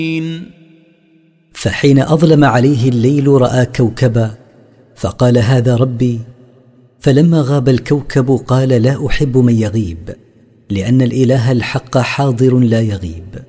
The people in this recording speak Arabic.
فحين أظلم عليه الليل رأى كوكبا فقال هذا ربي، فلما غاب الكوكب قال لا أحب من يغيب، لأن الإله الحق حاضر لا يغيب.